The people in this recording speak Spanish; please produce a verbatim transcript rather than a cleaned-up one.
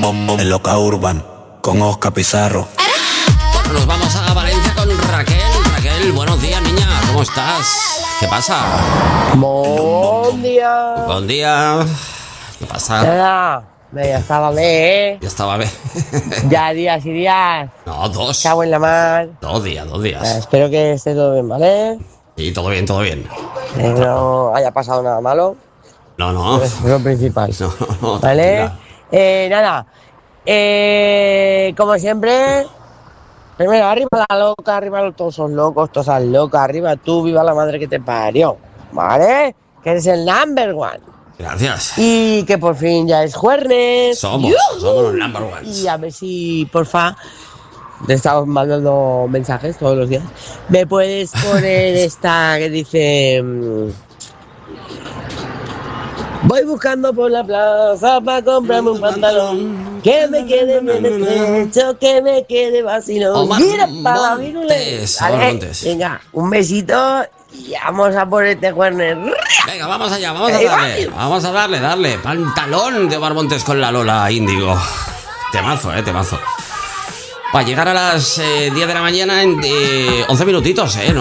En Loca Urban, con Oscar Pizarro. Bueno, nos vamos a Valencia con Raquel. Raquel, buenos días, niña. ¿Cómo estás? ¿Qué pasa? Buen día. Buen día. ¿Qué pasa? Nada, ya estaba bien, ¿eh? Ya estaba bien. Ya días y días. No, dos. Cago en la mar. Dos días, dos Eh, días. espero que esté todo bien, ¿vale? Y todo bien, todo bien. Que no haya pasado nada malo. No, no. Es lo principal. No, no, ¿Vale? tranquila. Eh, nada. Eh, como siempre. Primero, arriba la loca, arriba todos esos locos, todas esas locas, arriba tú, viva la madre que te parió. ¿Vale? Que eres el number one. Gracias. Y que por fin ya es jueves. Somos, ¡Yujú! somos los number ones. Y a ver si, porfa, te estamos mandando mensajes todos los días. ¿Me puedes poner esta que dice... mm, voy buscando por la plaza para comprarme un pantalón que me quede bien estrecho, que me quede vacilón. Omar Mira para la virule. Montes, Omar Vale, Montes. venga, un besito y vamos a por este cuerner. Venga, vamos allá, vamos a Ahí darle. va. Vamos a darle, darle. Pantalón de Omar Montes con la Lola Índigo. Temazo, eh, temazo. Para llegar a las eh, diez de la mañana en eh, once minutitos, eh. ¿no?